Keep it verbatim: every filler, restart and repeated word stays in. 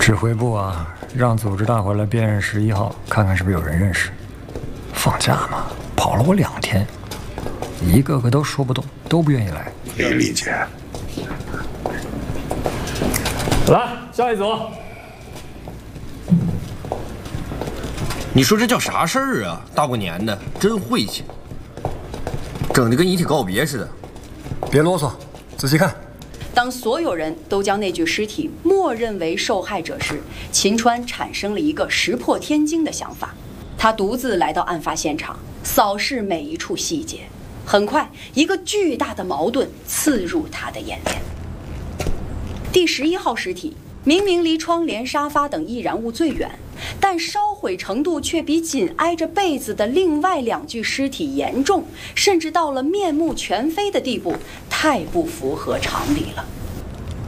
指挥部啊，让组织大伙来辨认十一号，看看是不是有人认识。放假嘛，跑了我两天，一个个都说不动，都不愿意来。 可以理解。 来，下一组。 你说这叫啥事儿啊？大过年的，真晦气，整的跟遗体告别似的。 别啰嗦，仔细看。 当所有人都将那具尸体默认为受害者时，秦川产生了一个石破天惊的想法。他独自来到案发现场，扫视每一处细节。很快，一个巨大的矛盾刺入他的眼帘。第十一号尸体明明离窗帘、沙发等易燃物最远，但烧毁程度却比紧挨着被子的另外两具尸体严重，甚至到了面目全非的地步，太不符合常理了。